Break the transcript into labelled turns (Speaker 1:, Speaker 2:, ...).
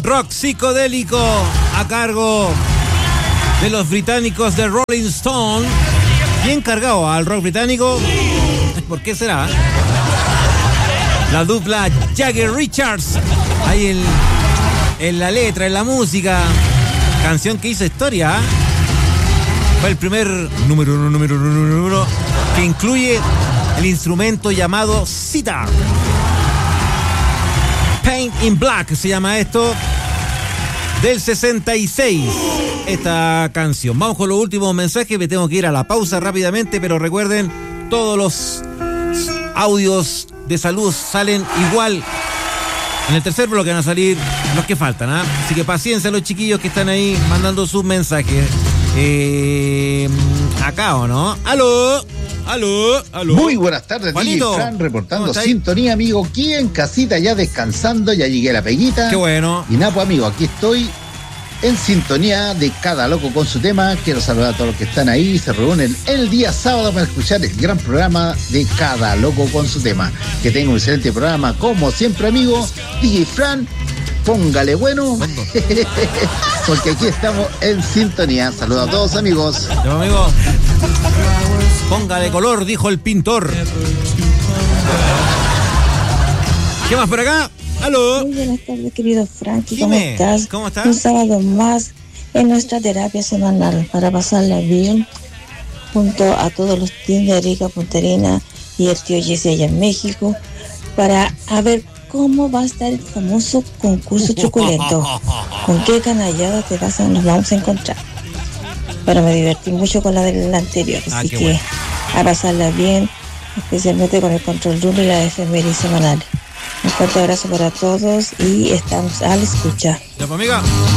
Speaker 1: rock psicodélico a cargo de los británicos de Rolling Stone. Bien cargado al rock británico. ¿Por qué será? La dupla Jagger Richards. Ahí en la letra, en la música. Canción que hizo historia. Fue el primer número uno que incluye el instrumento llamado sitar. Paint in Black se llama esto. Del 66, esta canción. Vamos con los últimos mensajes. Me tengo que ir a la pausa rápidamente, pero recuerden, todos los audios de salud salen igual. En el tercer bloque van a salir los que faltan, ¿eh? Así que paciencia los chiquillos que están ahí mandando sus mensajes. Acá, ¿o no? ¡Aló!
Speaker 2: Muy buenas tardes,
Speaker 1: Juanito.
Speaker 2: DJ Fran, reportando sintonía, amigo. Aquí en casita, ya descansando, ya llegué a la peguita.
Speaker 1: ¡Qué bueno!
Speaker 2: Y nada, pues, amigo, aquí estoy en sintonía de Cada Loco con su tema. Quiero saludar a todos los que están ahí. Se reúnen el día sábado para escuchar el gran programa de Cada Loco con su tema. Que tenga un excelente programa, como siempre, amigo. DJ Fran, póngale bueno. Porque aquí estamos en sintonía. Saludos a todos, amigos.
Speaker 1: Yo, amigo. Póngale color, dijo el pintor. ¿Qué más por acá? ¡Aló!
Speaker 3: Muy buenas tardes, querido Frankie.
Speaker 1: Dime,
Speaker 3: ¿Cómo estás?
Speaker 1: ¿cómo estás?
Speaker 3: Un sábado más en nuestra terapia semanal para pasarla bien junto a todos los teams de Rica Puntarina y el tío Jesse allá en México para ver cómo va a estar el famoso concurso truculento. ¿Con qué canallada nos vamos a encontrar? Pero me divertí mucho con la del anterior, así que bueno, a pasarla bien, especialmente con el control room y la efemérides semanales. Un fuerte abrazo para todos y estamos al escuchar.
Speaker 1: Ya, pues, amiga.